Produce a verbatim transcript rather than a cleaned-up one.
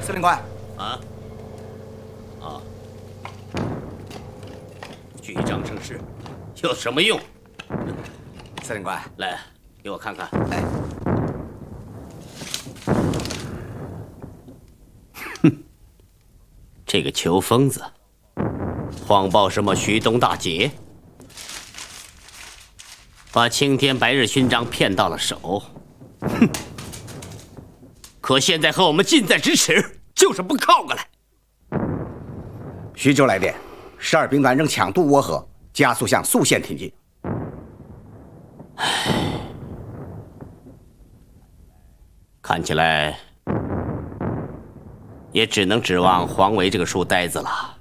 司令官。 啊。啊。虚张声势，有什么用？ 司令官， 来，给我看看。 哎。 哼，这个囚疯子，谎报什么徐东大捷？ 把青天白日勋章骗到了手，哼！可现在和我们近在咫尺，就是不靠过来。 徐州来电，十二兵团正抢渡涡河，加速向宿县挺进。 唉，看起来也只能指望黄维这个书呆子了。